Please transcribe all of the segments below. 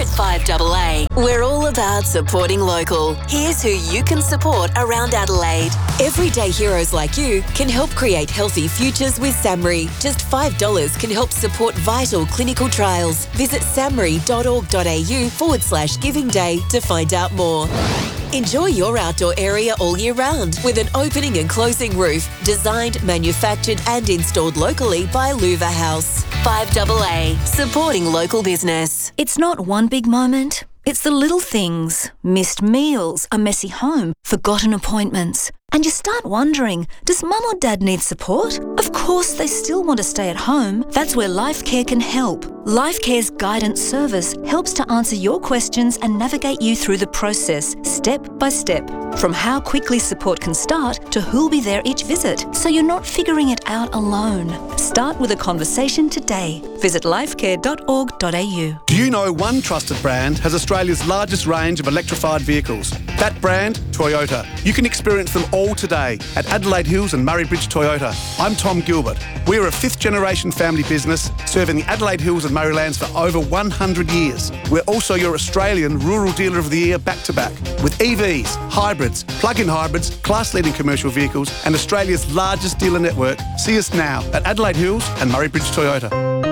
at 5AA, we're all about supporting local. Here's who you can support around Adelaide. Everyday heroes like you can help create healthy futures with SAMRI. Just $5 can help support vital clinical trials. Visit samri.org.au/Giving Day to find out more. Enjoy your outdoor area all year round with an opening and closing roof, designed, manufactured and installed locally by Louver House. 5AA, supporting local business. It's not one big moment. It's the little things. Missed meals, a messy home, forgotten appointments. And you start wondering, does mum or dad need support? Of course they still want to stay at home. That's where LifeCare can help. LifeCare's guidance service helps to answer your questions and navigate you through the process, step by step. From how quickly support can start to who'll be there each visit, so you're not figuring it out alone. Start with a conversation today. Visit lifecare.org.au. Do you know one trusted brand has Australia's largest range of electrified vehicles? That brand, Toyota. You can experience them all today at Adelaide Hills and Murray Bridge Toyota. I'm Tom Gilbert. We're a fifth-generation family business serving the Adelaide Hills and Murraylands for over 100 years. We're also your Australian Rural Dealer of the Year back-to-back with EVs, hybrids, plug-in hybrids, class-leading commercial vehicles and Australia's largest dealer network. See us now at Adelaide Hills and Murray Bridge Toyota.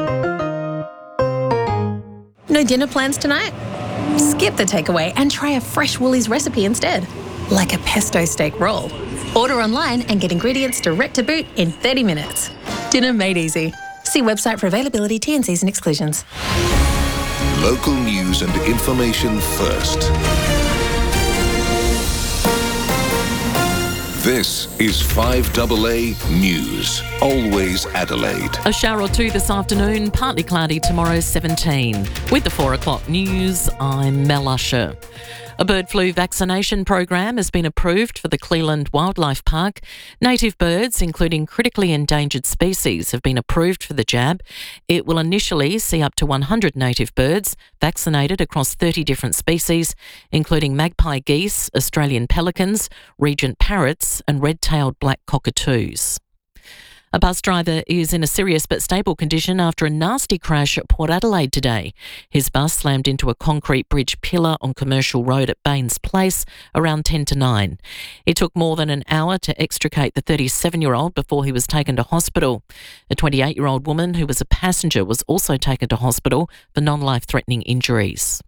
No dinner plans tonight? Skip the takeaway and try a fresh Woolies recipe instead, like a pesto steak roll. Order online and get ingredients direct to boot in 30 minutes. Dinner made easy. See website for availability, T&Cs and exclusions. Local news and information first. This is 5AA News. Always Adelaide. A shower or two this afternoon, partly cloudy tomorrow, 17. With the 4 o'clock news, I'm Mel Usher. A bird flu vaccination program has been approved for the Cleland Wildlife Park. Native birds, including critically endangered species, have been approved for the jab. It will initially see up to 100 native birds vaccinated across 30 different species, including magpie geese, Australian pelicans, regent parrots and red-tailed black cockatoos. A bus driver is in a serious but stable condition after a nasty crash at Port Adelaide today. His bus slammed into a concrete bridge pillar on Commercial Road at Baines Place around 10 to 9. It took more than an hour to extricate the 37-year-old before he was taken to hospital. A 28-year-old woman who was a passenger was also taken to hospital for non-life-threatening injuries.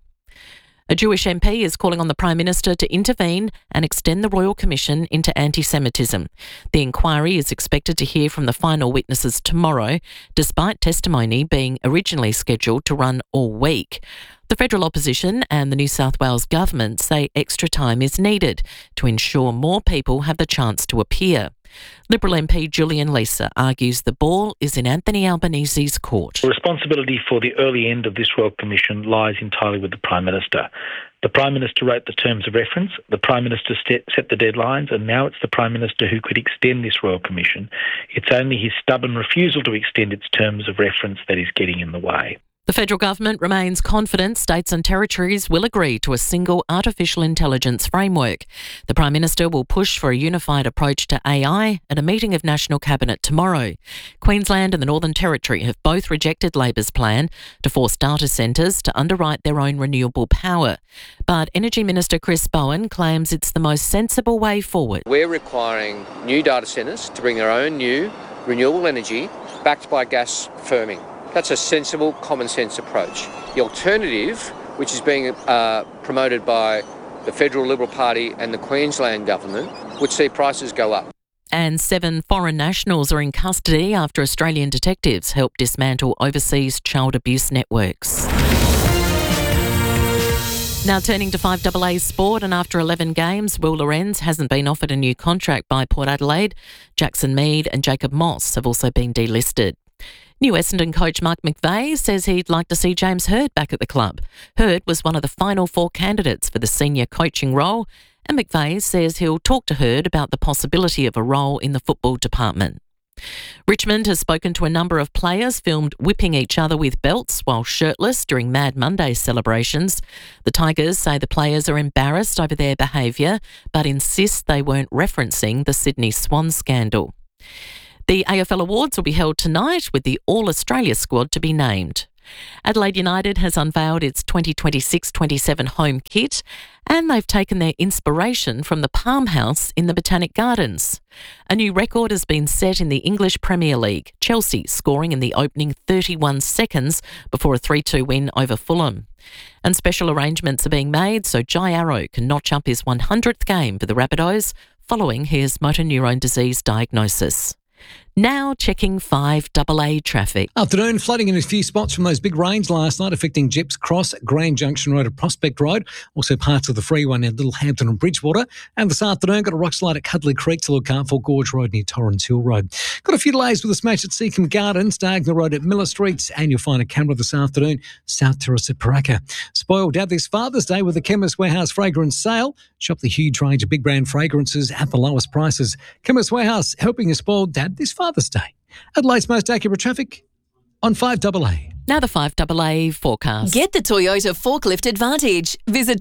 A Jewish MP is calling on the Prime Minister to intervene and extend the Royal Commission into anti-Semitism. The inquiry is expected to hear from the final witnesses tomorrow, despite testimony being originally scheduled to run all week. The federal opposition and the New South Wales government say extra time is needed to ensure more people have the chance to appear. Liberal MP Julian Leeser argues the ball is in Anthony Albanese's court. The responsibility for the early end of this Royal Commission lies entirely with the Prime Minister. The Prime Minister wrote the terms of reference, the Prime Minister set the deadlines, and now it's the Prime Minister who could extend this Royal Commission. It's only his stubborn refusal to extend its terms of reference that is getting in the way. The federal government remains confident states and territories will agree to a single artificial intelligence framework. The Prime Minister will push for a unified approach to AI at a meeting of National Cabinet tomorrow. Queensland and the Northern Territory have both rejected Labor's plan to force data centres to underwrite their own renewable power. But Energy Minister Chris Bowen claims it's the most sensible way forward. We're requiring new data centres to bring their own new renewable energy backed by gas firming. That's a sensible, common sense approach. The alternative, which is being promoted by the Federal Liberal Party and the Queensland government, would see prices go up. And 7 foreign nationals are in custody after Australian detectives helped dismantle overseas child abuse networks. Now turning to 5AA sport, and after 11 games, Will Lorenz hasn't been offered a new contract by Port Adelaide. Jackson Mead and Jacob Moss have also been delisted. New Essendon coach Mark McVeigh says he'd like to see James Hird back at the club. Hird was one of the final 4 candidates for the senior coaching role, and McVeigh says he'll talk to Hird about the possibility of a role in the football department. Richmond has spoken to a number of players filmed whipping each other with belts while shirtless during Mad Monday celebrations. The Tigers say the players are embarrassed over their behaviour, but insist they weren't referencing the Sydney Swan scandal. The AFL Awards will be held tonight with the All-Australia squad to be named. Adelaide United has unveiled its 2026-27 home kit, and they've taken their inspiration from the Palm House in the Botanic Gardens. A new record has been set in the English Premier League, Chelsea scoring in the opening 31 seconds before a 3-2 win over Fulham. And special arrangements are being made so Jai Arrow can notch up his 100th game for the Rabbitohs following his motor neurone disease diagnosis. Now checking 5AA traffic. Afternoon, flooding in a few spots from those big rains last night affecting Jeps Cross, Grand Junction Road at Prospect Road, also parts of the freeway near Littlehampton and Bridgewater. And this afternoon, got a rock slide at Cuddly Creek to look out for Gorge Road near Torrens Hill Road. Got a few delays with a smash at Seacombe Gardens, Diagonal Road at Miller Street, and you'll find a camera this afternoon, South Terrace at Paraka. Spoiled out this Father's Day with the Chemist Warehouse fragrance sale. Shop the huge range of big brand fragrances at the lowest prices. Chemist Warehouse, helping a spoiled dad this Father's Day. Adelaide's most accurate traffic on 5AA. Now the 5AA forecast. Get the Toyota Forklift Advantage. Visit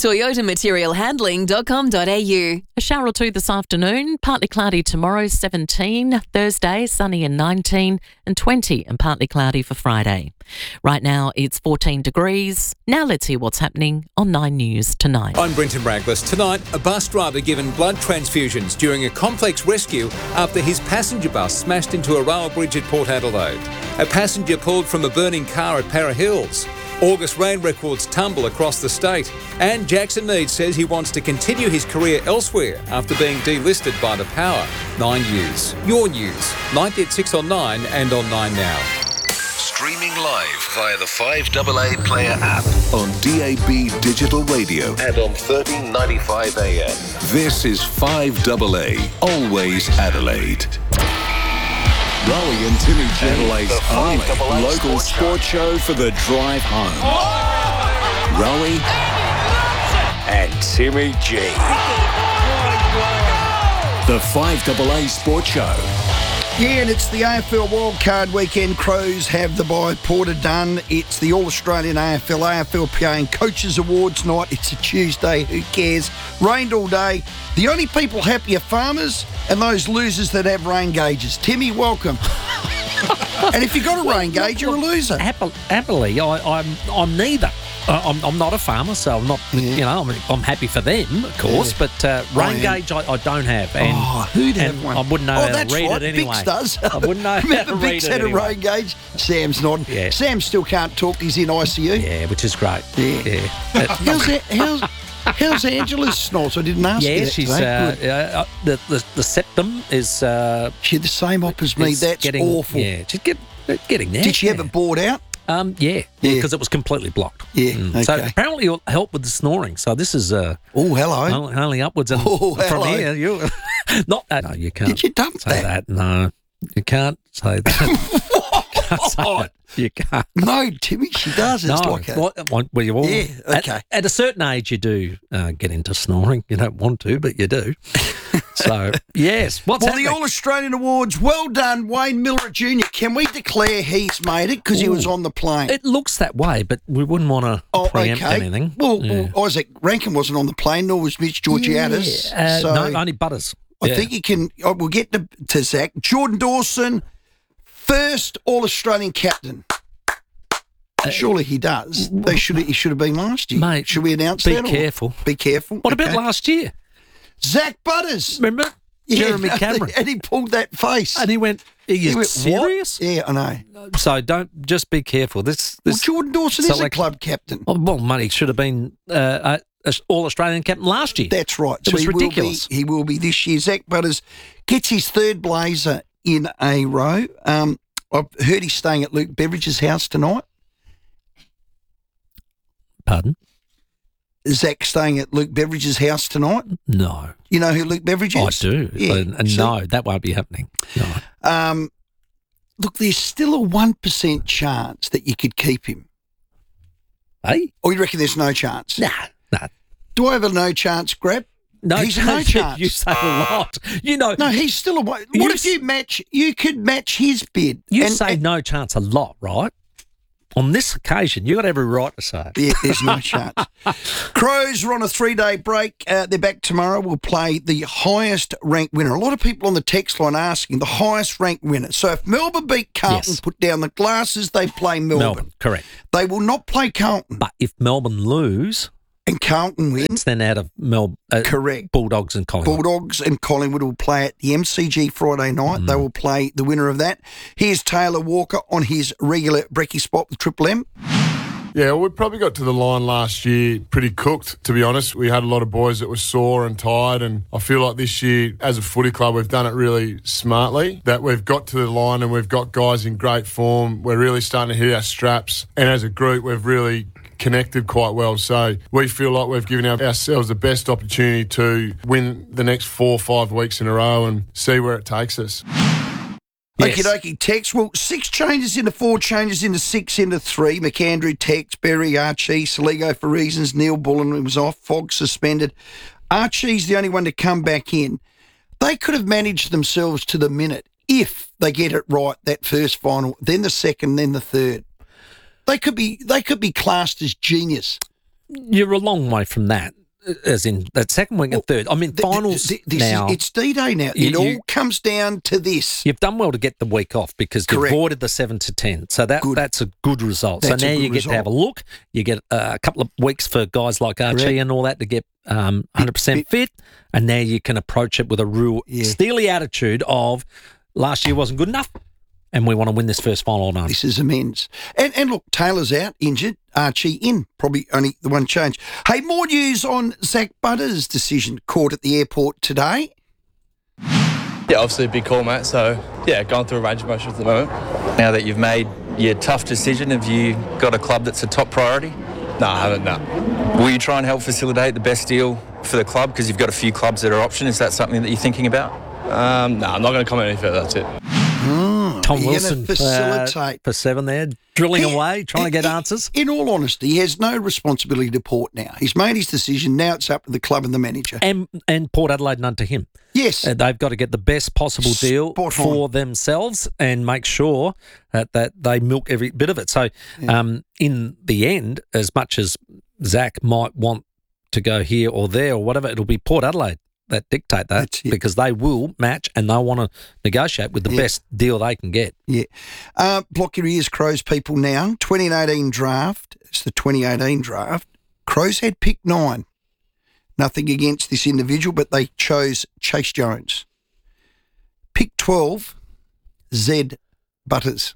toyotamaterialhandling.com.au. A shower or two this afternoon, partly cloudy tomorrow, 17. Thursday, sunny and 19, and 20, and partly cloudy for Friday. Right now, it's 14 degrees. Now let's hear what's happening on 9 News tonight. I'm Brenton Braglis. Tonight, a bus driver given blood transfusions during a complex rescue after his passenger bus smashed into a rail bridge at Port Adelaide. A passenger pulled from a burning car at Para Hills. August rain records tumble across the state. And Jackson Mead says he wants to continue his career elsewhere after being delisted by the Power. 9 News. Your news. 9 at 6 on 9 and on 9 Now. Streaming live via the 5AA Player app on DAB Digital Radio and on 1395 AM. This is 5AA, always Adelaide. Rowie and Timmy G, Adelaide's only local sports show for the drive home. Rowie and Timmy G. The 5AA Sports Show. Yeah, and it's the AFL Wildcard Weekend. Crows have the bye. Porter done. It's the All-Australian AFLPA and Coaches Awards night. It's a Tuesday. Who cares? Rained all day. The only people happy are farmers and those losers that have rain gauges. Timmy, welcome. And if you've got a rain gauge, you're a loser. Happily, I'm neither. I'm not a farmer, so I'm not. Yeah. I'm happy for them, of course. Yeah. But rain gauge, I don't have. And, who'd have one? I wouldn't know how to read it anyway. Bix does. I wouldn't know Remember how to read Bix it had anyway. a rain gauge. Sam's nodding. Yeah. Sam still can't talk. He's in ICU. Yeah, which is great. Yeah. How's Angela's snot? I didn't ask you that she's today. the septum is. She had the same op as me. That's awful. Yeah, she's getting there. Did she have it bored out? Yeah, because it was completely blocked. Yeah, okay. So apparently it'll help with the snoring. So this is hello. Only upwards and from here. You not that. No, you can't. Did you dump say that? No, you can't say that. You can't. No, Timmy, she does. It's no, like a... well, you all, okay. At a certain age, you do get into snoring. You don't want to, but you do. So, yes. What's happening? The All-Australian Awards, well done, Wayne Miller Jr. Can we declare he's made it because he was on the plane? It looks that way, but we wouldn't want to preempt anything. Well, Isaac Rankin wasn't on the plane, nor was Mitch Georgiadis. No, only Butters. I think you can... we'll get to Zach. Jordan Dawson... First All-Australian captain. Surely he does. He should have been last year. Mate, should we announce be that? Careful. Be careful. What about last year? Zach Butters. Remember? Jeremy Cameron. And he pulled that face. And he went, are you serious? What? Yeah, I know. So just be careful. Jordan Dawson is a club captain. Well, mate, he should have been All-Australian captain last year. That's right. It was ridiculous. He will be this year. Zach Butters gets his third blazer in a row. I've heard he's staying at Luke Beveridge's house tonight. Pardon? Zach staying at Luke Beveridge's house tonight? No. You know who Luke Beveridge is? I do. Yeah. And no, that won't be happening. No. Look, there's still a 1% chance that you could keep him. Hey? Or you reckon there's no chance? Nah. Do I have a no chance, Grab? No, he's no chance. You say a lot. No, he's still a... What if you could match his bid? You say no chance a lot, right? On this occasion, you've got every right to say it. Yeah, there's no chance. Crows are on a 3-day break. They're back tomorrow. We'll play the highest ranked winner. A lot of people on the text line asking the highest ranked winner. So if Melbourne beat Carlton, put down the glasses, they play Melbourne. Correct. They will not play Carlton. But if Melbourne lose... and Carlton wins, then out of correct. Bulldogs and Collingwood. Bulldogs and Collingwood will play at the MCG Friday night. They will play the winner of that. Here's Taylor Walker on his regular brekkie spot with Triple M. Yeah, we probably got to the line last year pretty cooked, to be honest. We had a lot of boys that were sore and tired, and I feel like this year, as a footy club, we've done it really smartly, that we've got to the line and we've got guys in great form. We're really starting to hit our straps, and as a group, we've really connected quite well. So we feel like we've given ourselves the best opportunity to win the next 4 or 5 weeks in a row and see where it takes us. Yes. Okie dokie, Tex. Well, 6 changes into 4 changes into 6 into 3. McAndrew, Tex, Berry, Archie, Saligo for reasons. Neil Bullen was off. Fogg suspended. Archie's the only one to come back in. They could have managed themselves to the minute if they get it right, that first final, then the second, then the third. They could be classed as genius. You're a long way from that. As in that second week and third. I mean, finals now. It's D-Day now. It all comes down to this. You've done well to get the week off because you avoided the 7 to 10. So that's a good result. So now you get to have a look. You get a couple of weeks for guys like Archie and all that to get 100% fit. And now you can approach it with a real steely attitude of last year wasn't good enough. And we want to win this first final now. This is immense. And look, Taylor's out, injured. Archie in. Probably only the one change. Hey, more news on Zach Butters' decision caught at the airport today. Yeah, obviously a big call, mate. So, yeah, going through a range of emotions at the moment. Now that you've made your tough decision, have you got a club that's a top priority? No, I haven't, no. Will you try and help facilitate the best deal for the club? Because you've got a few clubs that are option. Is that something that you're thinking about? No, I'm not going to comment any further. That's it. Tom Wilson for 7 there, drilling away, trying to get answers. In all honesty, he has no responsibility to Port now. He's made his decision. Now it's up to the club and the manager. And Port Adelaide none to him. Yes. They've got to get the best possible deal for themselves and make sure that they milk every bit of it. So in the end, as much as Zach might want to go here or there or whatever, it'll be Port Adelaide that dictate that because they will match and they want to negotiate with the best deal they can get. Yeah. Block your ears, Crows people now. 2018 draft. It's the 2018 draft. Crows had pick 9. Nothing against this individual, but they chose Chase Jones. Pick 12, Zed Butters.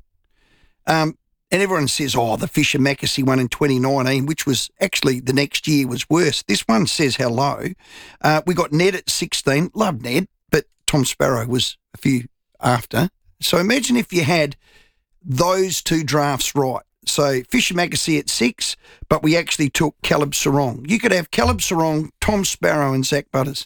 And everyone says, the Fisher Mackesy one in 2019, which was actually the next year was worse. This one says how low. We got Ned at 16. Love Ned, but Tom Sparrow was a few after. So imagine if you had those 2 drafts right. So Fisher Mackesy at 6, but we actually took Caleb Sarong. You could have Caleb Sarong, Tom Sparrow and Zach Butters.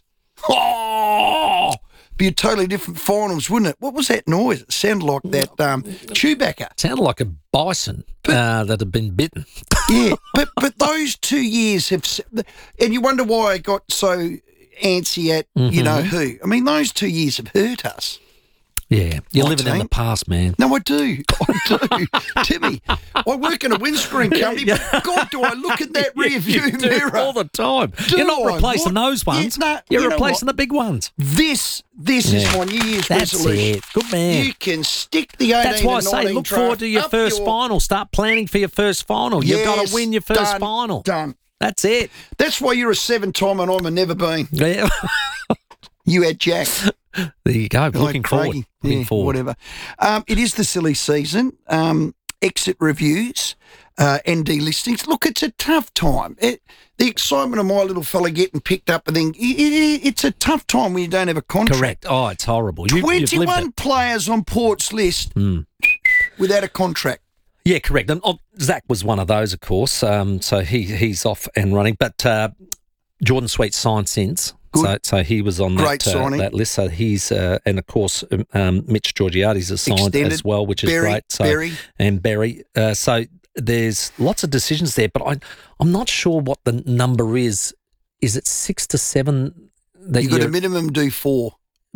Be a totally different finals, wouldn't it? What was that noise? It sounded like that Chewbacca. Sounded like a bison that had been bitten. Yeah, but those 2 years have... And you wonder why I got so antsy at, you know who. I mean, those 2 years have hurt us. Yeah, you're living in the past, man. No, I do. Timmy, I work in a windscreen company, but God, do I look at that rear view mirror all the time. You're not replacing those ones. You're replacing the big ones. This is my New Year's resolution. It. Good man. You can stick the 18 That's why I and 19 say look forward to your first final. Start planning for your first final. You've got to win your first final. Done. That's it. That's why you're a 7-time and I'm a never been. Yeah. You had Jack. There you go. Looking forward. Whatever. It is the silly season. Exit reviews, ND listings. Look, it's a tough time. The excitement of my little fella getting picked up and then it's a tough time when you don't have a contract. Correct. Oh, it's horrible. 21 players on Port's list without a contract. Yeah, correct. And Zach was one of those, of course. So he's off and running. But Jordan Sweet signed since. So he was on that list. So he's and of course Mitch Georgiades is signed as well, which is great. So Berry. So there's lots of decisions there, but I'm not sure what the number is. Is it 6 to 7 that you've got a minimum do 4?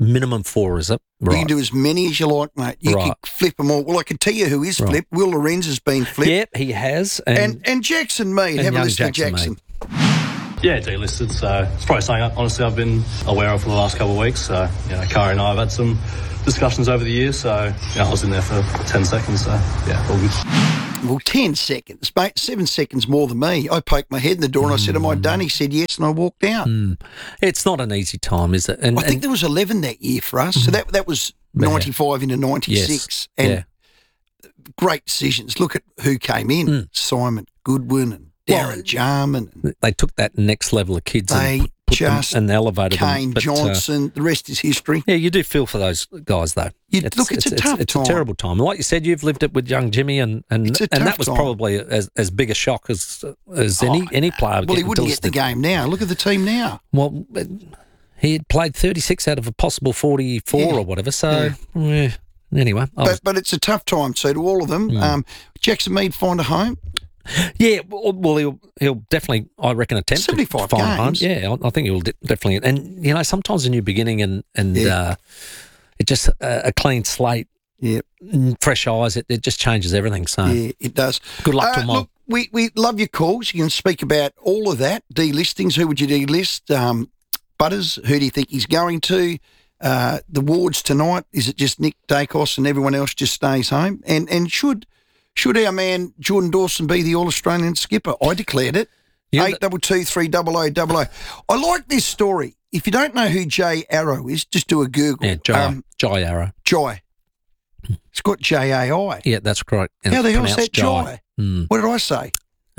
minimum 4, is it? Right. You can do as many as you like, mate. You can flip them all. Well, I can tell you who is flipped. Will Lorenz has been flipped. Yep, he has. And Jackson Mead. Have a listen to Jackson. Yeah, delisted, so it's probably something, honestly, I've been aware of for the last couple of weeks. So, Kari and I have had some discussions over the years, so I was in there for 10 seconds, so yeah, all good. Well, 10 seconds, mate, 7 seconds more than me. I poked my head in the door and I said, am I done? He said yes, and I walked out. It's not an easy time, is it? And, I think there was 11 that year for us, so that was 95 into 96. Yes. And great decisions. Look at who came in, Simon Goodwin and Darren Jarman. They took that next level of kids and put them and elevated Kane them. Johnson, the rest is history. Yeah, you do feel for those guys, though. It's a tough time. It's a terrible time. Like you said, you've lived it with young Jimmy, and that was probably as big a shock as any player. Well, he wouldn't get the game now. Look at the team now. Well, he had played 36 out of a possible 44 or whatever, so... Yeah. Anyway. But it's a tough time, so to all of them. Jackson Mead find a home? Yeah, well, he'll definitely, I reckon, attempt 75 to find games. a home. Yeah, I think he'll definitely. And, sometimes a new beginning and it just a clean slate, fresh eyes, it just changes everything. So yeah, it does. Good luck to them all. Look, we love your calls. You can speak about all of that. Delistings, who would you delist? Butters, who do you think he's going to? The wards tonight, is it just Nick Dacos and everyone else just stays home? And should our man Jordan Dawson be the All-Australian skipper? I declared it. 822 300 00. I like this story. If you don't know who Jai Arrow is, just do a Google. Yeah, Jai Arrow. Jai. It's got J-A-I. Yeah, that's correct. And how the hell is that Jai? What did I say?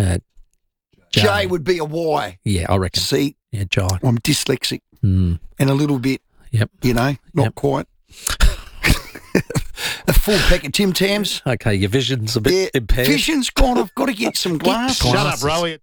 J would be a Y. Yeah, I reckon. See? Yeah, Jai. I'm dyslexic. And a little bit. Yep. Not quite. A full pack of Tim Tams. Okay, your vision's a bit impaired. Vision's gone. I've got to get some glasses. Shut up, Rowie.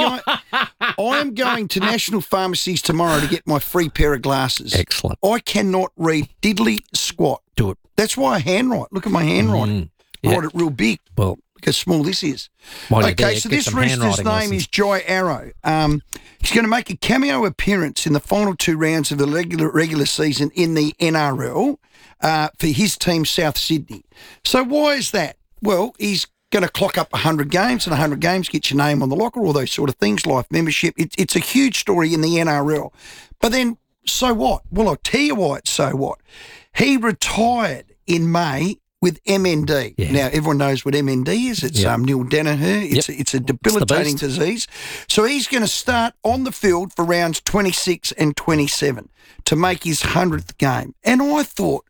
I'm going to National Pharmacies tomorrow to get my free pair of glasses. Excellent. I cannot read diddly squat. Do it. That's why I handwrite. Look at my handwriting. I write it real big. Well, look how small this is. Okay, so this rooster's name is Jai Arrow. He's going to make a cameo appearance in the final 2 rounds of the regular season in the NRL for his team, South Sydney. So why is that? Well, he's going to clock up 100 games, and 100 games gets your name on the locker, all those sort of things, life membership. It's a huge story in the NRL. But then, so what? Well, I'll tell you why it's so what. He retired in May with MND. Yeah. Now, everyone knows what MND is. It's Neil Danaher. It's a debilitating disease. So he's going to start on the field for rounds 26 and 27 to make his 100th game. And I thought,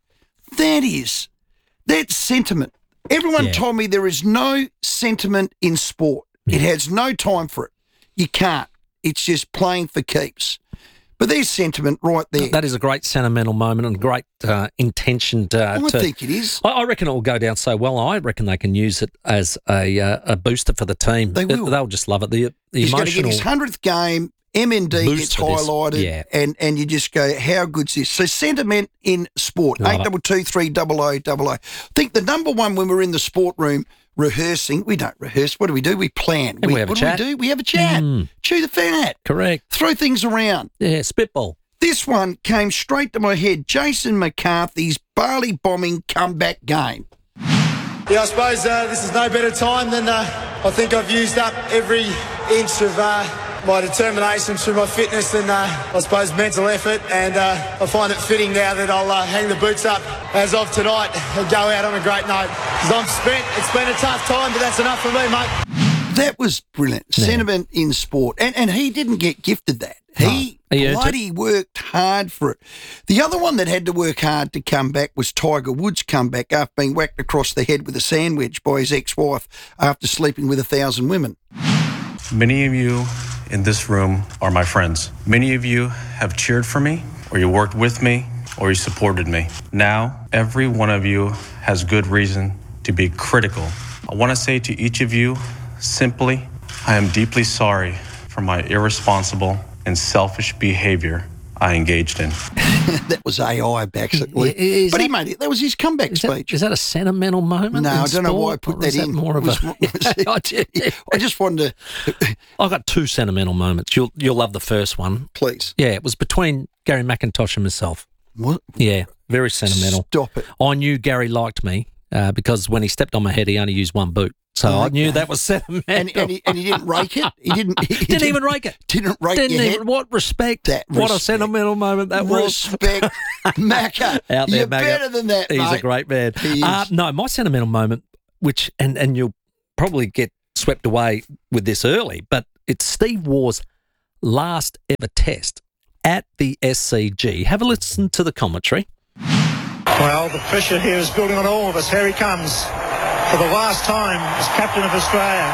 that's sentiment. Everyone told me there is no sentiment in sport. It has no time for it. You can't. It's just playing for keeps. But there's sentiment right there. That is a great sentimental moment and great intention. I think it is. I reckon it will go down so well. I reckon they can use it as a booster for the team. They will. They'll just love it. He's going to get his 100th game. MND gets highlighted, and you just go, how good's this? So sentiment in sport, 822 300 00. I think the number one when we're in the sport room rehearsing, we don't rehearse. What do? We plan. And we have a chat. Do? We have a chat. Chew the fat. Correct. Throw things around. Yeah, spitball. This one came straight to my head. Jason McCarthy's Bali bombing comeback game. Yeah, I suppose this is no better time than I think I've used up every inch of my determination through my fitness and I suppose mental effort, and I find it fitting now that I'll hang the boots up as of tonight and go out on a great note. Because I'm spent. It's been a tough time, but that's enough for me, mate. That was brilliant. Sentiment in sport. And he didn't get gifted that. He bloody worked hard for it. The other one that had to work hard to come back was Tiger Woods' comeback after being whacked across the head with a sandwich by his ex-wife after sleeping with 1,000 women. Many of you in this room are my friends. Many of you have cheered for me, or you worked with me, or you supported me. Now, every one of you has good reason to be critical. I want to say to each of you, simply, I am deeply sorry for my irresponsible and selfish behavior I engaged in. That was AI, basically. But he made it. That was his comeback speech. Is that a sentimental moment? No, I don't know why I put that in. More of I just wanted to... I've got 2 sentimental moments. You'll love the first one. Please. Yeah, it was between Gary McIntosh and myself. What? Yeah, very sentimental. Stop it. I knew Gary liked me because when he stepped on my head, he only used one boot. So I knew that was sentimental. And he didn't rake it? He didn't even rake it. Didn't rake your head? What respect. What a sentimental moment that was. Respect. Macca. Out there, You're Macca. better than that, He's mate. a great man. He is. No, my sentimental moment, which, and you'll probably get swept away with this early, but it's Steve Waugh's last ever test at the SCG. Have a listen to the commentary. Well, the pressure here is building on all of us. Here he comes for the last time as captain of Australia.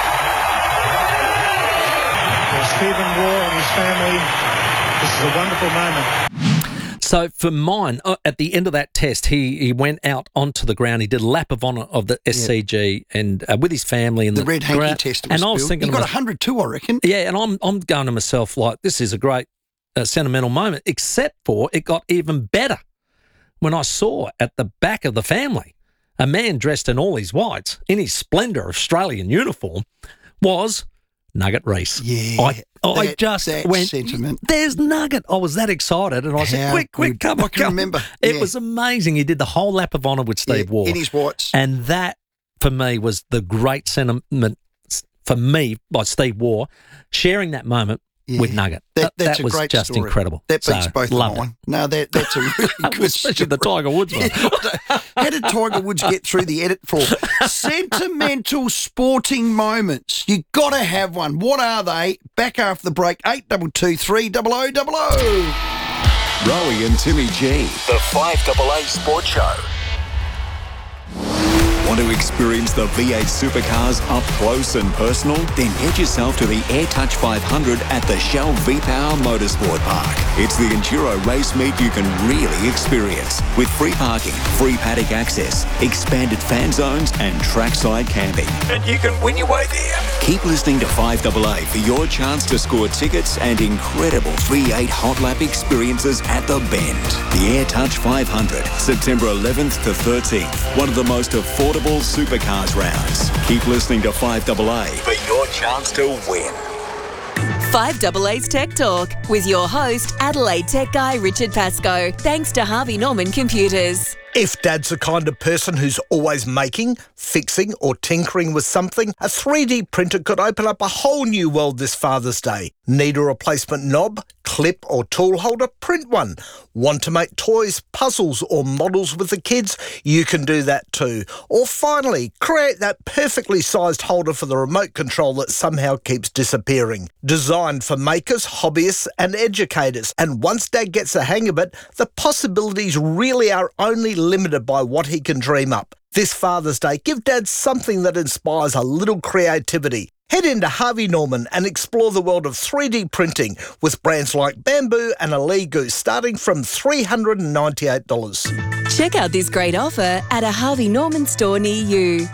For Stephen Waugh and his family, this is a wonderful moment. So for mine, at the end of that test, he went out onto the ground. He did a lap of honour of the SCG and with his family. And the red hanky test was and I was thinking, he got 102, I reckon. Yeah, and I'm going to myself like, this is a great sentimental moment, except for it got even better when I saw at the back of the family a man dressed in all his whites, in his splendour Australian uniform, was Nugget Reese. Yeah. I just went, sentiment. There's Nugget. I was that excited, and I said, quick, come on. I can remember. It was amazing. He did the whole lap of honour with Steve Waugh. In his whites. And that, for me, was the great sentiment for me by Steve Waugh, sharing that moment with Nugget. That's that a was great just story. incredible. That beats both of loved mine. it. No, that's a really good Especially the Tiger Woods one. How did Tiger Woods get through the edit for? Sentimental sporting moments. You got to have one. What are they? Back after the break, 822 300 0000. Rowie and Timmy G, the 5AA Sports Show. Want to experience the V8 supercars up close and personal? Then head yourself to the AirTouch 500 at the Shell V-Power Motorsport Park. It's the enduro race meet you can really experience, with free parking, free paddock access, expanded fan zones and trackside camping. And you can win your way there. Keep listening to 5AA for your chance to score tickets and incredible V8 hot lap experiences at the Bend. The AirTouch 500, September 11th to 13th. One of the most affordable supercars rounds. Keep listening to 5AA for your chance to win. 5AA's Tech Talk with your host, Adelaide Tech guy Richard Pascoe. Thanks to Harvey Norman Computers. If Dad's the kind of person who's always making, fixing or tinkering with something, a 3D printer could open up a whole new world this Father's Day. Need a replacement knob, clip or tool holder? Print one. Want to make toys, puzzles or models with the kids? You can do that too. Or finally, create that perfectly sized holder for the remote control that somehow keeps disappearing. Designed for makers, hobbyists and educators. And once Dad gets the hang of it, the possibilities really are only limited by what he can dream up. This Father's Day, give Dad something that inspires a little creativity. Head into Harvey Norman and explore the world of 3D printing with brands like Bamboo and Aligu starting from $398. Check out this great offer at a Harvey Norman store near you.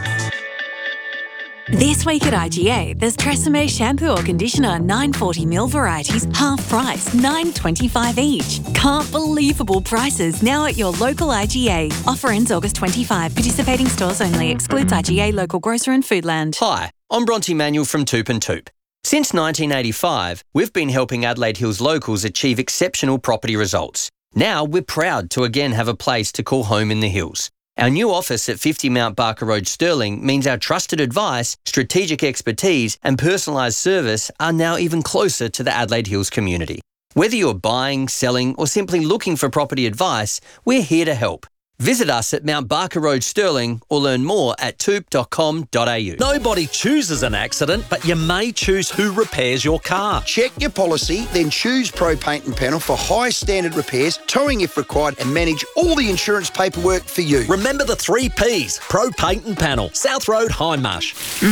This week at IGA, there's Tresemme shampoo or conditioner, 940ml varieties, half price, $9.25 each. Can't believable prices now at your local IGA. Offer ends August 25. Participating stores only. Excludes IGA, local grocer and Foodland. Hi, I'm Bronte Manuel from Toop and Toop. Since 1985, we've been helping Adelaide Hills locals achieve exceptional property results. Now we're proud to again have a place to call home in the hills. Our new office at 50 Mount Barker Road, Stirling, means our trusted advice, strategic expertise and personalised service are now even closer to the Adelaide Hills community. Whether you're buying, selling or simply looking for property advice, we're here to help. Visit us at Mount Barker Road, Stirling, or learn more at toop.com.au. Nobody chooses an accident, but you may choose who repairs your car. Check your policy, then choose Pro Paint and Panel for high standard repairs, towing if required, and manage all the insurance paperwork for you. Remember the 3 Ps, Pro Paint and Panel, South Road, Hindmarsh.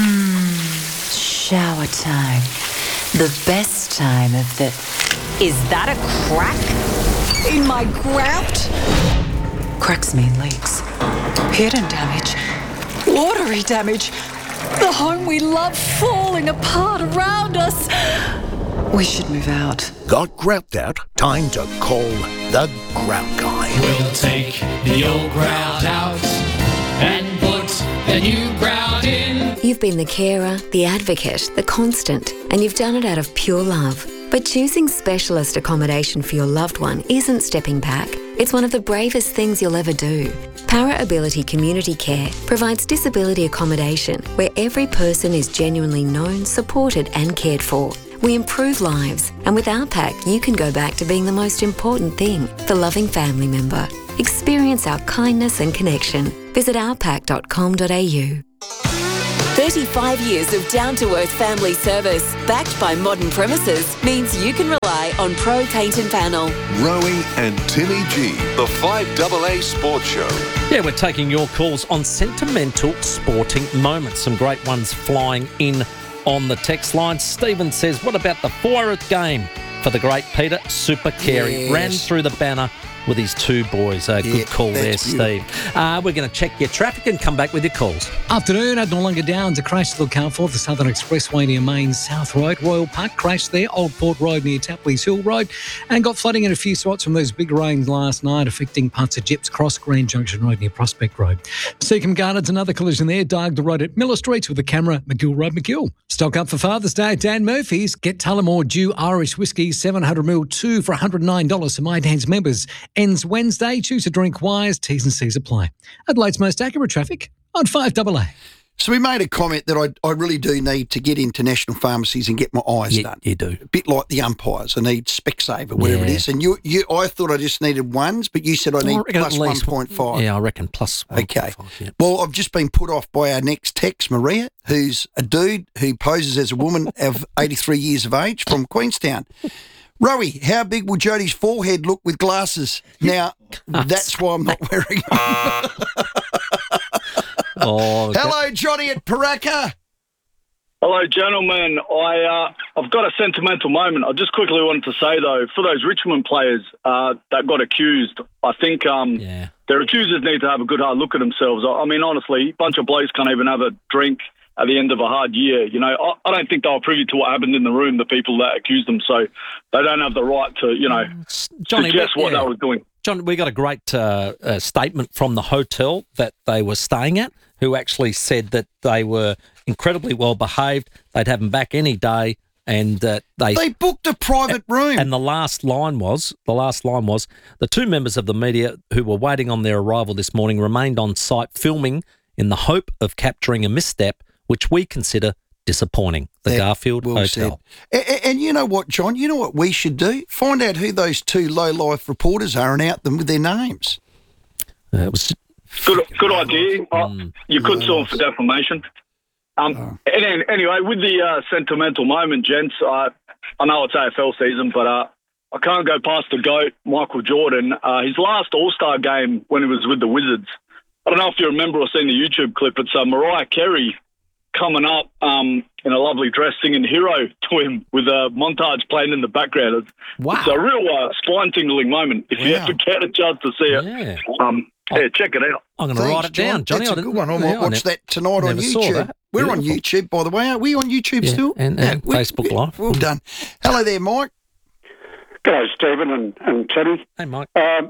Shower time. The best time of the... Is that a crack in my grout? Cracks mean leaks. Hidden damage. Watery damage. The home we love falling apart around us. We should move out. Got grout out? Time to call the Grout Guy. We'll take the old grout out and put the new grout in. You've been the carer, the advocate, the constant, and you've done it out of pure love. But choosing specialist accommodation for your loved one isn't stepping back. It's one of the bravest things you'll ever do. Para Ability Community Care provides disability accommodation where every person is genuinely known, supported and cared for. We improve lives, and with OurPack you can go back to being the most important thing, the loving family member. Experience our kindness and connection. Visit ourpack.com.au. 35 years of down-to-earth family service, backed by modern premises, means you can rely on Pro Paint and Panel. Rowie and Timmy G, the 5AA Sports Show. Yeah, we're taking your calls on sentimental sporting moments. Some great ones flying in on the text line. Stephen says, what about the 400th game for the great Peter Super Carey? Yes. Ran through the banner with his two boys. Good call there, Steve. We're going to check your traffic and come back with your calls. Afternoon at Noarlunga Downs, a crash to look out for the Southern Expressway near Main South Road. Royal Park crash there, Old Port Road near Tapley's Hill Road, and got flooding in a few spots from those big rains last night, affecting parts of Gipps Cross, Grand Junction Road near Prospect Road. Seacombe Gardens, another collision there, Diagonal Road at Miller Streets with the camera, McGill Road, McGill. Stock up for Father's Day at Dan Murphy's. Get Tullamore Dew Irish Whiskey 700ml 2 for $109 for My Dan's members. Ends Wednesday. Choose to drink wise. T's and C's apply. Adelaide's most accurate traffic on 5AA. So we made a comment that I really do need to get into national pharmacies and get my eyes done. You do. A bit like the umpires. I need Specsavers, whatever it is. And I thought I just needed ones, but you said I need plus 1.5. Yeah, I reckon plus 1.5. Okay. Yeah. Well, I've just been put off by our next text, Maria, who's a dude who poses as a woman of 83 years of age from Queenstown. Rowie, how big will Jodie's forehead look with glasses? Now, that's why I'm not wearing them. Hello, Johnny at Paraka. Hello, gentlemen. I've got a sentimental moment. I just quickly wanted to say, though, for those Richmond players that got accused, I think their accusers need to have a good hard look at themselves. I mean, honestly, a bunch of blokes can't even have a drink at the end of a hard year. You know, I don't think they were privy to what happened in the room, the people that accused them, so they don't have the right to, Johnny, suggest what they were doing. John, we got a great statement from the hotel that they were staying at, who actually said that they were incredibly well behaved. They'd have them back any day, and that they booked a private room. And the last line was the two members of the media who were waiting on their arrival this morning remained on site filming in the hope of capturing a misstep, which we consider disappointing. The Garfield Hotel. And you know what, John? You know what we should do? Find out who those two low-life reporters are and out them with their names. It was good idea. You could sue them for defamation. Anyway, with the sentimental moment, gents, I know it's AFL season, but I can't go past the GOAT, Michael Jordan. His last All-Star game when he was with the Wizards, I don't know if you remember or seen the YouTube clip. It's Mariah Carey coming up in a lovely dress singing Hero to him with a montage playing in the background. It's a real spine-tingling moment. If you ever get a chance to see it, check it out. I'm going to write it down, Johnny. That's a good one. I might watch that tonight on YouTube. We're on YouTube, by the way. Are we on YouTube still? And Facebook Live. Well done. Hello there, Mike. G'day, Stephen and Teddy. Hey, Mike.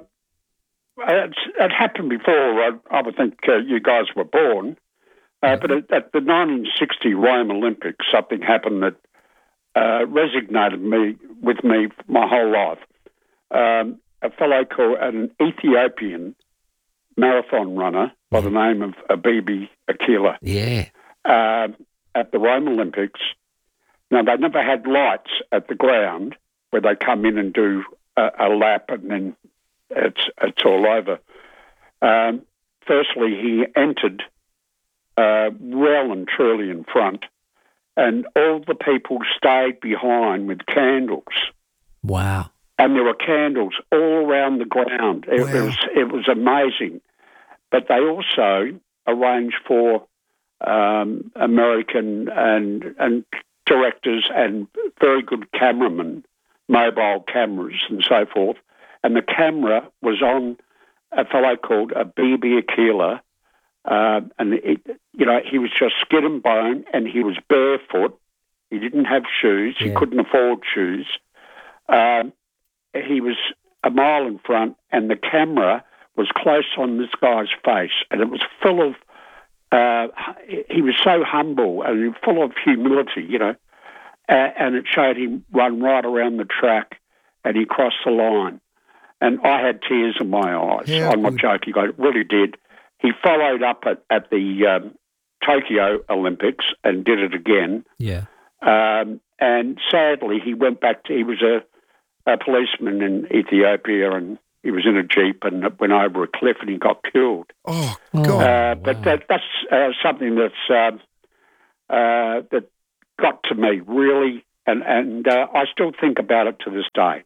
It happened before, I would think you guys were born, but at the 1960 Rome Olympics, something happened that resonated with me my whole life. A fellow called an Ethiopian marathon runner by the name of Abibi Akila. Yeah. At the Rome Olympics. Now, they never had lights at the ground where they come in and do a lap and then it's all over. Firstly, he entered well and truly in front, and all the people stayed behind with candles. Wow. And there were candles all around the ground. It was amazing. But they also arranged for American and directors and very good cameramen, mobile cameras and so forth. And the camera was on a fellow called Abibi Akila, and he was just skin and bone, and he was barefoot. He didn't have shoes. He couldn't afford shoes. He was a mile in front, and the camera was close on this guy's face, and it was full of he was so humble and full of humility, you know, and it showed him run right around the track and he crossed the line. And I had tears in my eyes. Yeah, I'm not joking, I really did. He followed up at the Tokyo Olympics and did it again. Yeah. And sadly, he went back to, he was a policeman in Ethiopia, and he was in a Jeep and went over a cliff and he got killed. Oh, God. But that's something that's that got to me, really, and I still think about it to this day.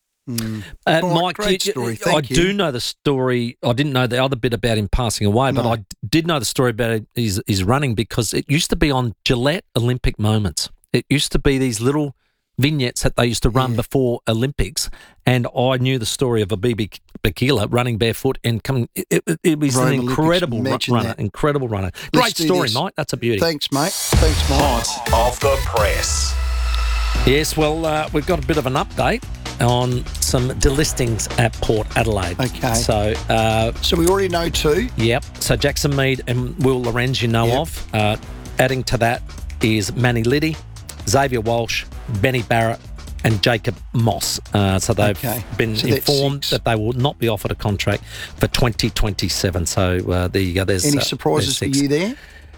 Mike, great story. I Thank you. do know the story. I didn't know the other bit about him passing away, but I did know the story about his running, because it used to be on Gillette Olympic Moments. It used to be these little vignettes that they used to run before Olympics, and I knew the story of Abibi Bikila running barefoot and coming. It was an incredible runner. Incredible runner. Great story, Mike. That's a beauty. Thanks, mate. Thanks, Mike. Hot off the press. Yes, well, we've got a bit of an update on some delistings at Port Adelaide. Okay. So we already know two. Yep. So Jackson Mead and Will Lorenz, you know of. Adding to that is Manny Liddy, Xavier Walsh, Benny Barrett, and Jacob Moss. So they've been informed that they will not be offered a contract for 2027. So there you go. There's any surprises for you there?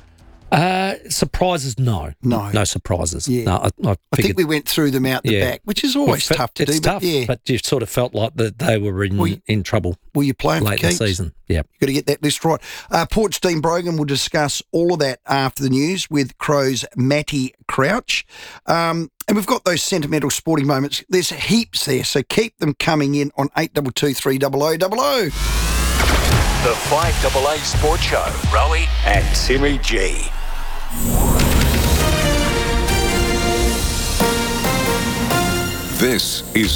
Surprises, no surprises. Yeah. No, I think we went through them out the back, which is always tough to do. Tough, but you sort of felt like that they were in trouble. Were you playing late for keeps? In the season? Yeah, you've got to get that list right. Port's Dean Brogan will discuss all of that after the news with Crow's Matty Crouch. And we've got those sentimental sporting moments. There's heaps there, so keep them coming in on 822 300 00. The 5AA Sports Show. Rowie and Timmy G. This is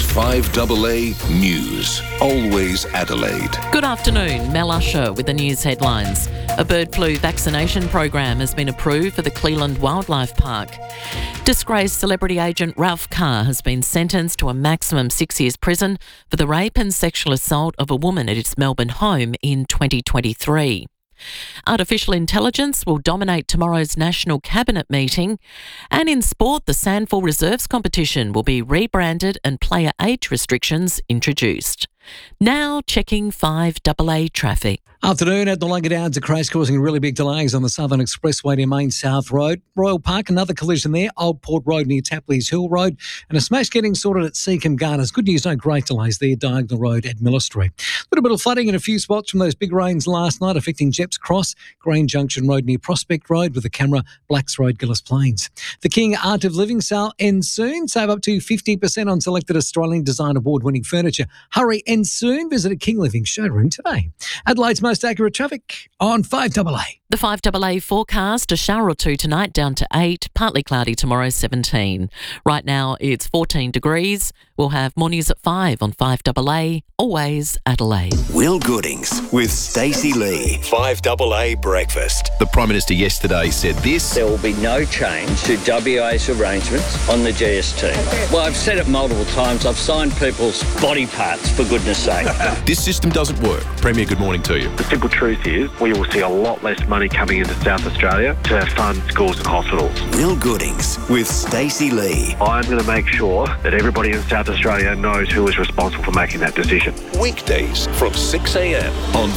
5AA News. Always Adelaide. Good afternoon. Mel Usher with the news headlines. A bird flu vaccination program has been approved for the Cleland Wildlife Park. Disgraced celebrity agent Ralph Carr has been sentenced to a maximum 6 years prison for the rape and sexual assault of a woman at its Melbourne home in 2023. Artificial intelligence will dominate tomorrow's National Cabinet meeting. And in sport, the Sandford Reserves competition will be rebranded and player age restrictions introduced. Now checking 5AA traffic. Afternoon at the Lunga Downs, a crash causing really big delays on the Southern Expressway near Main South Road. Royal Park, another collision there. Old Port Road near Tapley's Hill Road. And a smash getting sorted at Seacombe Gardens. Good news, no great delays there. Diagonal Road at Miller Street. A little bit of flooding in a few spots from those big rains last night affecting Jeps Cross, Green Junction Road near Prospect Road with the camera, Blacks Road, Gillis Plains. The King Art of Living sale ends soon. Save up to 50% on selected Australian Design Award-winning furniture. Hurry, ends soon. Visit a King Living showroom today. Adelaide's most accurate traffic on 5AA. The 5AA forecast, a shower or two tonight down to 8, partly cloudy tomorrow 17. Right now it's 14 degrees. We'll have more news at 5 on 5AA, always Adelaide. Will Goodings with Stacey Lee. 5AA Breakfast. The Prime Minister yesterday said this. There will be no change to WA's arrangements on the GST. Well, I've said it multiple times. I've signed people's body parts, for goodness sake. This system doesn't work. Premier, good morning to you. The simple truth is we will see a lot less money coming into South Australia to fund schools and hospitals. Will Goodings with Stacey Lee. I'm going to make sure that everybody in South Australia knows who is responsible for making that decision. Weekdays from 6 a.m. on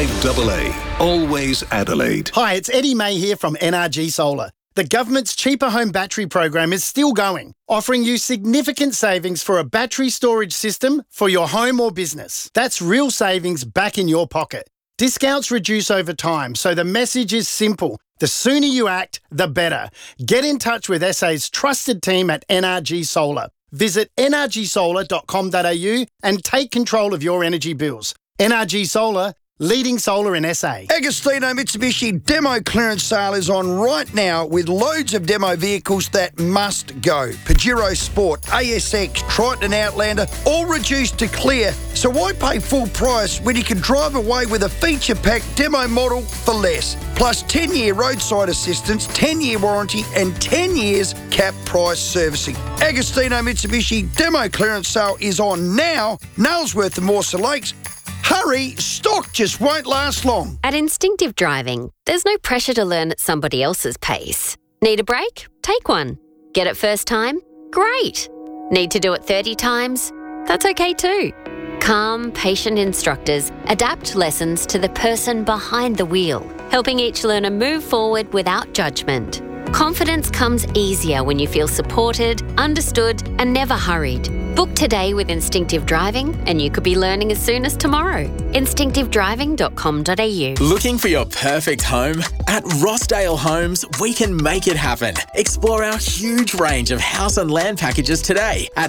5AA. Always Adelaide. Hi, it's Eddie May here from NRG Solar. The government's Cheaper Home Battery program is still going, offering you significant savings for a battery storage system for your home or business. That's real savings back in your pocket. Discounts reduce over time, so the message is simple. The sooner you act, the better. Get in touch with SA's trusted team at NRG Solar. Visit nrgsolar.com.au and take control of your energy bills. NRG Solar, leading solar in SA. Agostino Mitsubishi demo clearance sale is on right now with loads of demo vehicles that must go. Pajero Sport, ASX, Triton Outlander, all reduced to clear. So why pay full price when you can drive away with a feature-packed demo model for less? Plus 10-year roadside assistance, 10-year warranty and 10 years cap price servicing. Agostino Mitsubishi demo clearance sale is on now. Nailsworth and Morsa Lakes. Hurry, stock just won't last long. At Instinctive Driving, there's no pressure to learn at somebody else's pace. Need a break? Take one. Get it first time? Great. Need to do it 30 times? That's okay too. Calm, patient instructors adapt lessons to the person behind the wheel, helping each learner move forward without judgment. Confidence comes easier when you feel supported, understood, and never hurried. Book today with Instinctive Driving and you could be learning as soon as tomorrow. Instinctivedriving.com.au. Looking for your perfect home? At Rossdale Homes, we can make it happen. Explore our huge range of house and land packages today at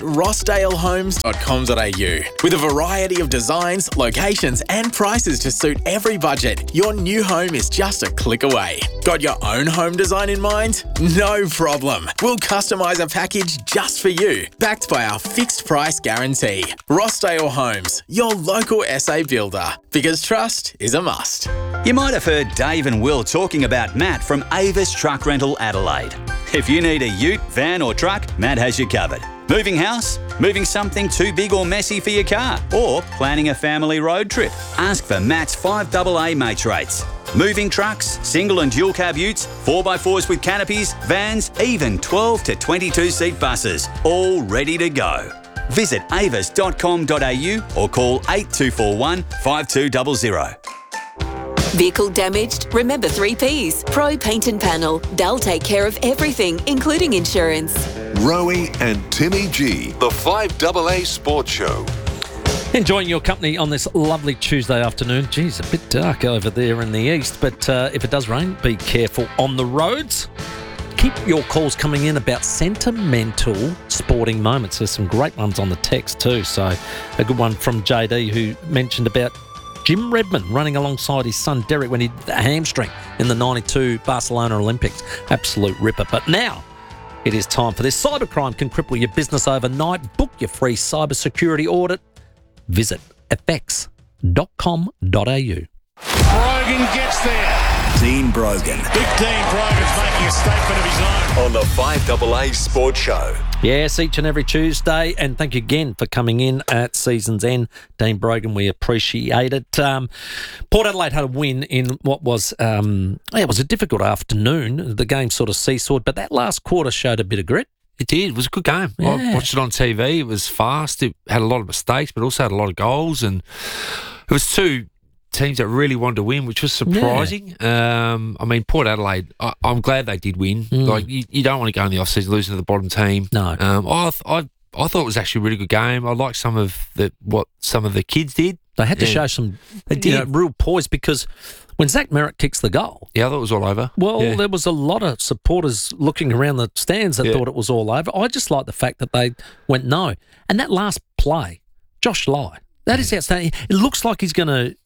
rossdalehomes.com.au. With a variety of designs, locations, and prices to suit every budget, your new home is just a click away. Got your own home design in mind? No problem. We'll customise a package just for you, backed by our fixed price guarantee. Rossdale Homes, your local SA builder, because trust is a must. You might have heard Dave and Will talking about Matt from Avis Truck Rental Adelaide. If you need a ute, van or truck, Matt has you covered. Moving house? Moving something too big or messy for your car? Or planning a family road trip? Ask for Matt's 5AA mates rates. Moving trucks, single and dual cab utes, 4x4s with canopies, vans, even 12 to 22 seat buses, all ready to go. Visit avis.com.au or call 8241 5200. Vehicle damaged? Remember 3Ps. Pro Paint and Panel. They'll take care of everything, including insurance. Rowie and Timmy G, the 5AA Sports Show. Enjoying your company on this lovely Tuesday afternoon. Geez, a bit dark over there in the east, but if it does rain, be careful on the roads. Keep your calls coming in about sentimental sporting moments. There's some great ones on the text too. So a good one from JD who mentioned about Jim Redmond running alongside his son Derek when he had a hamstring in the 92 Barcelona Olympics. Absolute ripper. But now it is time for this. Cybercrime can cripple your business overnight. Book your free cybersecurity audit. Visit fx.com.au. Brogan gets there. Dean Brogan. Big Dean Brogan's making a statement of his own. On the 5AA Sports Show. Yes, each and every Tuesday. And thank you again for coming in at season's end. Dean Brogan, we appreciate it. Port Adelaide had a win in what was, it was a difficult afternoon. The game sort of seesawed, but that last quarter showed a bit of grit. It did. It was a good game. Yeah. I watched it on TV. It was fast. It had a lot of mistakes, but also had a lot of goals. And it was two teams that really wanted to win, which was surprising. Yeah. I mean, Port Adelaide, I'm glad they did win. Like, you don't want to go in the off-season losing to the bottom team. No. I thought it was actually a really good game. I liked what some of the kids did. They had to show some real poise because when Zach Merritt kicks the goal... Yeah, I thought it was all over. Well, there was a lot of supporters looking around the stands that thought it was all over. I just like the fact that they went no. And that last play, Josh Lai, that is outstanding. It looks like he's going to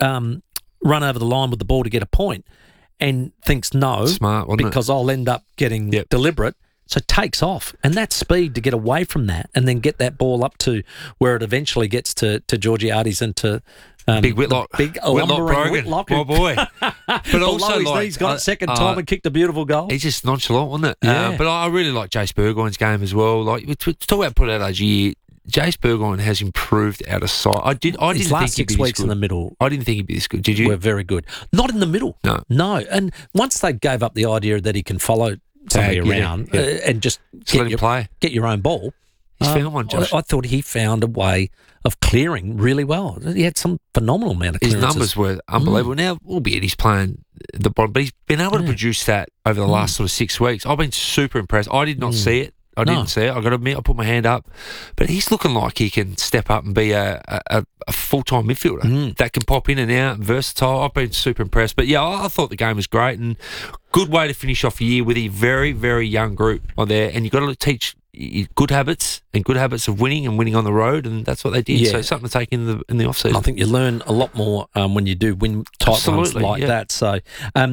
run over the line with the ball to get a point and thinks no. Smart, wasn't because it? I'll end up getting deliberate. So takes off. And that speed to get away from that and then get that ball up to where it eventually gets to Georgiades and to... Big Whitlock. Big Brogan. Whitlock. My boy. But also, he's got a second time and kicked a beautiful goal. He's just nonchalant, wasn't it? Yeah. But I really like Jace Burgoyne's game as well. Like, we talk about Port Adelaide's year. Jace Burgoyne has improved out of sight. I didn't His last think 6 weeks in the middle. I didn't think he'd be this good. Did you? We're very good. Not in the middle. No. And once they gave up the idea that he can follow somebody around and just let him play, get your own ball. He's found one, Josh. I thought he found a way of clearing really well. He had some phenomenal amount of clearances. His numbers were unbelievable. Now, albeit he's playing the bottom, but he's been able to produce that over the last sort of 6 weeks. I've been super impressed. I did not see it. I didn't see it. I got to admit, I put my hand up. But he's looking like he can step up and be a full-time midfielder that can pop in and out and versatile. I've been super impressed. But, yeah, I thought the game was great and good way to finish off a year with a very, very young group on there. And you've got to teach good habits and good habits of winning and winning on the road, and that's what they did. So something to take in the off season. I think you learn a lot more when you do win type runs like that. So,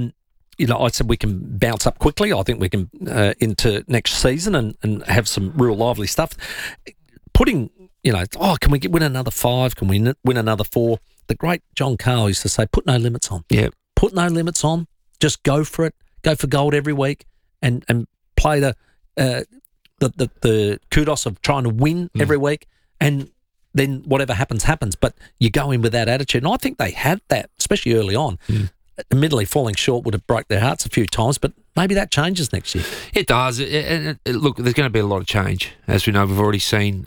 I said we can bounce up quickly. I think we can into next season and have some real lively stuff. Putting, can we win another 5? Can we win another 4? The great John Carl used to say, put no limits on. Yeah, put no limits on. Just go for it. Go for gold every week, and play the kudos of trying to win every week, and then whatever happens, happens. But you go in with that attitude. And I think they had that, especially early on. Admittedly, falling short would have broke their hearts a few times, but maybe that changes next year. It does. Look, there's going to be a lot of change. As we know, we've already seen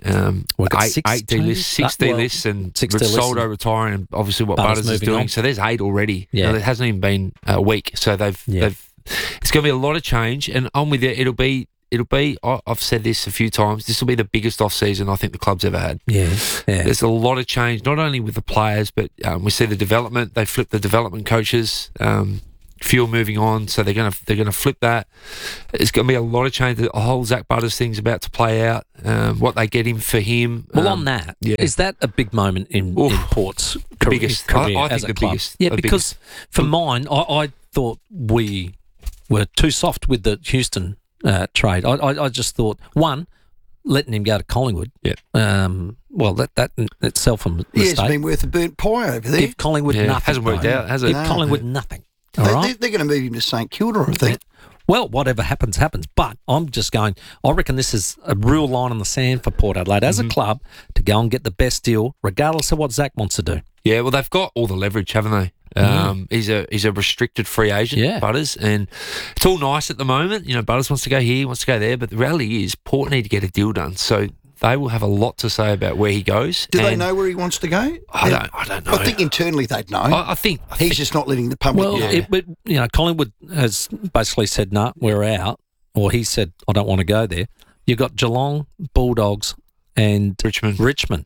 eight D-lists, 6 D-lists, and Soldo retiring, and obviously what Butters is doing. So there's 8 already. Yeah. It hasn't even been a week. So they've it's going to be a lot of change, and I'm with you. It'll be. I've said this a few times. This will be the biggest off season I think the club's ever had. Yeah. There's a lot of change, not only with the players, but we see the development. They flipped the development coaches. Few moving on, so they're gonna flip that. It's going to be a lot of change. The whole Zach Butters thing's about to play out. What they get him for him. Well, on that, is that a big moment in Port's career? I think the club? biggest. Yeah, because for mine, I thought we were too soft with the Houston trade. I just thought, one, letting him go to Collingwood. Yeah. Well, that in itself a mistake. It's been worth a burnt pie over there. Give Collingwood nothing. Hasn't worked out, has it? Give Collingwood nothing. They're going to move him to St Kilda, I think. Well, whatever happens, happens. But I'm just going, I reckon this is a real line in the sand for Port Adelaide as a club to go and get the best deal, regardless of what Zach wants to do. Yeah, well, they've got all the leverage, haven't they? He's a restricted free agent, Butters, and it's all nice at the moment. You know, Butters wants to go here, wants to go there, but the reality is Port need to get a deal done. So they will have a lot to say about where he goes. Do they know where he wants to go? I don't know. I think internally they'd know. I think he's just not letting the public know. But Collingwood has basically said, "No, we're out," or he said, "I don't want to go there." You've got Geelong, Bulldogs, and Richmond.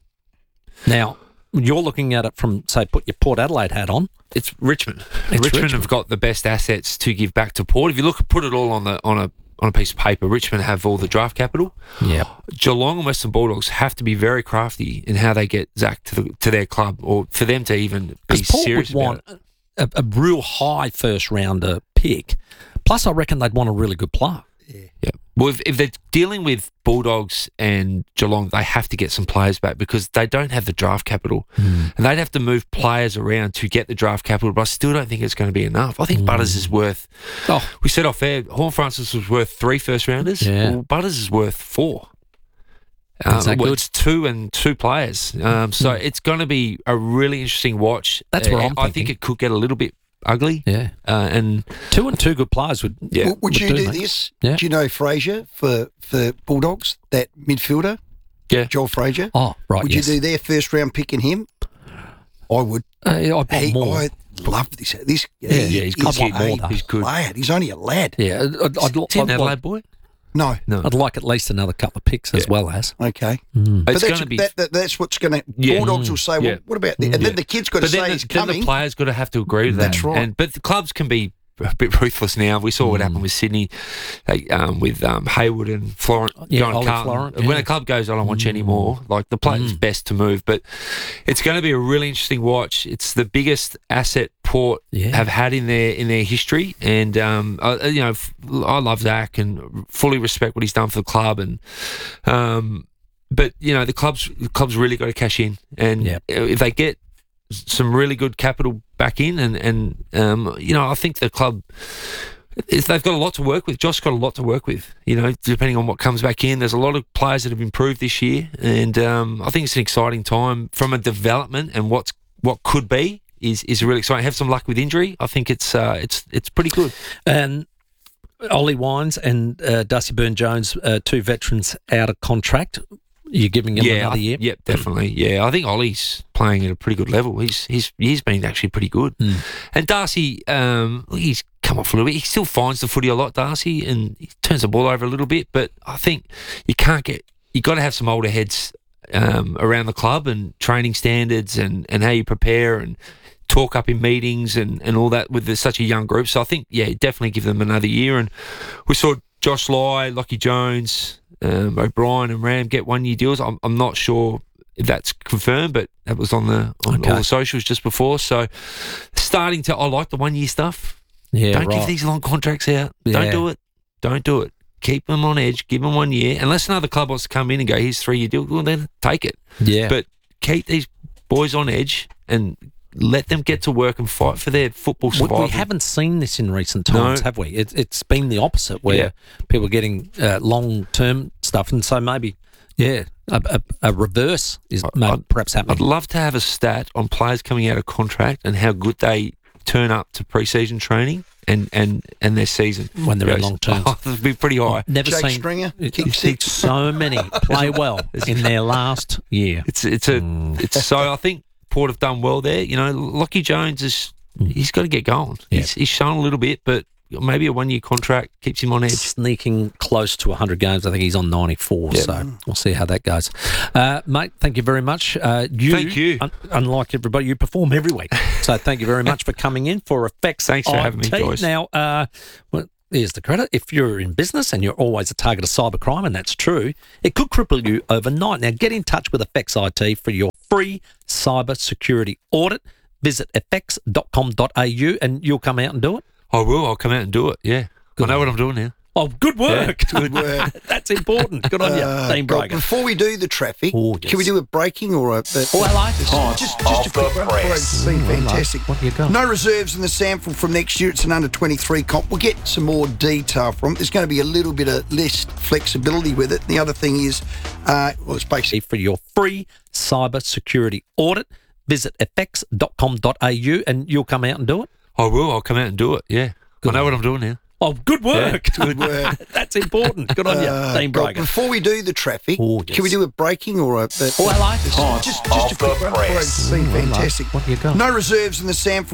Now, you're looking at it from, say, put your Port Adelaide hat on. It's Richmond. Richmond have got the best assets to give back to Port. If you put it all on a piece of paper, Richmond have all the draft capital. Yeah. Geelong and Western Bulldogs have to be very crafty in how they get Zach to their club, or for them to even be serious Port about would want a real high first rounder pick. Plus, I reckon they'd want a really good player. Yeah. Well, if they're dealing with Bulldogs and Geelong, they have to get some players back because they don't have the draft capital. And they'd have to move players around to get the draft capital, but I still don't think it's going to be enough. I think Butters is worth... we said off air, Horne-Francis was worth 3 first-rounders. Yeah. Well, Butters is worth 4. It's 2 and 2 players. So it's going to be a really interesting watch. That's what I'm thinking. I think it could get a little bit ugly. Yeah. And 2 and 2 good players would... Yeah. Would you do this? Yeah. Do you know Fraser for Bulldogs, that midfielder? Yeah. Joel Fraser? Oh, right, Would you do their first round pick in him? I would. I'd want more. I love this. He's good. He's good. Lad. He's only a lad. Yeah. I'd Adelaide boy? No. I'd like at least another couple of picks as well as. Okay. But it's going to be... That's what's going to... Bulldogs will say, well, what about... And then the kid's got to say he's coming. Then the players got to have to agree to that. That's right. But the clubs can be a bit ruthless now. We saw what happened with Sydney, with Hayward and Florent. Florent. When a club goes, I don't want you anymore, like the player's best to move. But it's going to be a really interesting watch. It's the biggest asset Port have had in their history, and I love Zach and fully respect what he's done for the club, and but the club's really got to cash in, and if they get some really good capital back in, and I think the club they've got a lot to work with. Josh's got a lot to work with. Depending on what comes back in, there's a lot of players that have improved this year, and I think it's an exciting time from a development and what could be. Is really exciting. Have some luck with injury. I think it's pretty good. And Ollie Wines and Darcy Byrne-Jones, 2 veterans out of contract. You're giving him another year? Yep, definitely. Yeah, I think Ollie's playing at a pretty good level. He's been actually pretty good. And Darcy, he's come off a little bit. He still finds the footy a lot, Darcy, and he turns the ball over a little bit. But I think you got to have some older heads around the club and training standards and how you prepare and talk up in meetings and all that with such a young group. So I think, definitely give them another year. And we saw Josh Lai, Lockie Jones, O'Brien and Ram get 1-year deals. I'm not sure if that's confirmed, but that was on all the socials just before. So I like the 1-year stuff. Yeah, Don't give these long contracts out. Yeah. Don't do it. Keep them on edge. Give them 1 year. Unless another club wants to come in and go, here's 3-year deal, well, then take it. Yeah. But keep these boys on edge and let them get to work and fight for their football survival. We haven't seen this in recent times, have we? It's been the opposite, where people are getting long-term stuff, and so maybe Yeah, a reverse is perhaps happening. I'd love to have a stat on players coming out of contract and how good they turn up to pre-season training and their season when they're in long terms. Oh, it'd be pretty high. Never Jake seen Stringer, so many play well in their last year. It's so I think Port have done well there. You know, Lockie Jones he's got to get going. Yeah. He's shown a little bit, but maybe a 1-year contract keeps him on edge. Sneaking close to 100 games. I think he's on 94, so we'll see how that goes. Mate, thank you very much. Thank you. Unlike everybody, you perform every week. So thank you very much for coming in for Effects. Thanks for having me, Joyce. Now, here's the credit. If you're in business and you're always a target of cybercrime, and that's true, it could cripple you overnight. Now, get in touch with Effects IT for your free cyber security audit. Visit effects.com.au and you'll come out and do it. I will. I'll come out and do it, yeah. I know what I'm doing now. Oh, good work. Yeah, good work. That's important. Good on you, Team Breaker. Before we do the traffic, can we do a breaking or a... hello. Just a quick run. It's been fantastic. What do you got? No reserves in the sample from next year. It's an under-23 comp. We'll get some more detail from it. There's going to be a little bit of less flexibility with it. The other thing is, it's basically... For your free cyber security audit, visit effects.com.au and you'll come out and do it. I will. I'll come out and do it, yeah. I know what I'm doing now. Oh, good work. Yeah, good work. That's important. Good on you, Team Breaker. Before we do the traffic, can we do a breaking or a... hello. Just a quick run. It's been fantastic. What do you got? No reserves in the sample